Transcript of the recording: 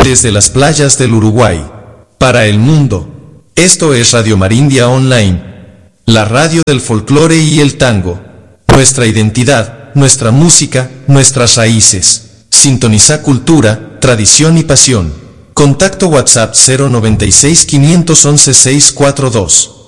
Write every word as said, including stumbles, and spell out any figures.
desde las playas del Uruguay, para el mundo. Esto es Radio Marindia Online, la radio del folclore y el tango. Nuestra identidad, nuestra música, nuestras raíces. Sintoniza cultura, tradición y pasión. Contacto WhatsApp cero noventa y seis, quinientos once, seiscientos cuarenta y dos.